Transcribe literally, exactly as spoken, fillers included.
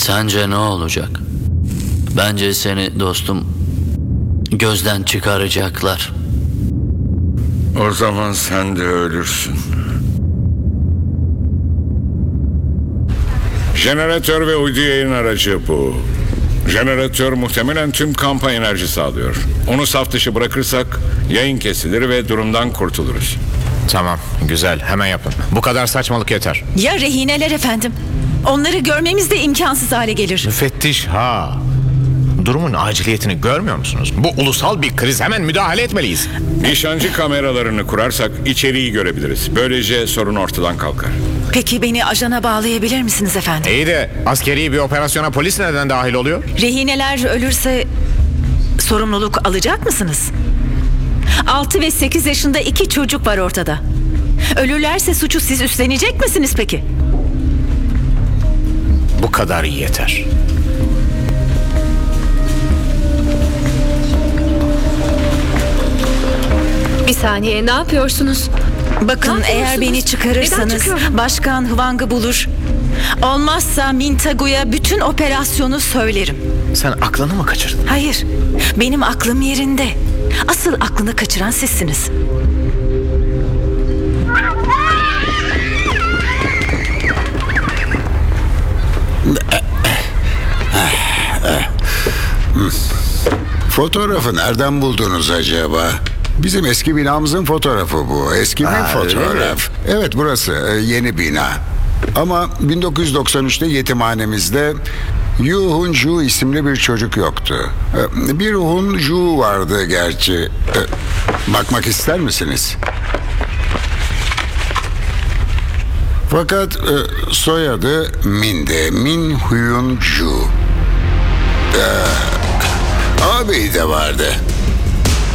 Sence ne olacak? Bence seni dostum gözden çıkaracaklar. O zaman sen de ölürsün. Jeneratör ve uydu yayın aracı bu. Jeneratör muhtemelen tüm kampa enerji sağlıyor. Onu saf dışı bırakırsak yayın kesilir ve durumdan kurtuluruz. Tamam, güzel. Hemen yapın. Bu kadar saçmalık yeter. Ya rehineler efendim? Onları görmemiz de imkansız hale gelir. Müfettiş ha. Durumun aciliyetini görmüyor musunuz? Bu ulusal bir kriz. Hemen müdahale etmeliyiz. Nişancı kameralarını kurarsak içeriği görebiliriz. Böylece sorun ortadan kalkar. Peki beni ajana bağlayabilir misiniz efendim? İyi de askeri bir operasyona polis neden dahil oluyor? Rehineler ölürse sorumluluk alacak mısınız? altı ve sekiz yaşında iki çocuk var ortada. Ölürlerse suçu siz üstlenecek misiniz peki? Bu kadar iyi yeter. Bir saniye, ne yapıyorsunuz? Bakın Ne eğer yapıyorsunuz? beni Neden çıkarırsanız çıkıyorum? Başkan Hwang'ı bulur. Olmazsa Mintagu'ya bütün operasyonu söylerim. Sen aklını mı kaçırdın? Hayır, benim aklım yerinde. Asıl aklını kaçıran sizsiniz. Fotoğrafı nereden buldunuz acaba? Bizim eski binamızın fotoğrafı bu. Eski bir Ha, öyle fotoğraf. Evet, burası e, yeni bina. Ama bin dokuz yüz doksan üçte yetimhanemizde Yu Hun Ju isimli bir çocuk yoktu. E, Bir Hun Ju vardı gerçi. E, Bakmak ister misiniz? Fakat e, soyadı Min'di. Min Hyun Ju. E, Ağabeyi de vardı.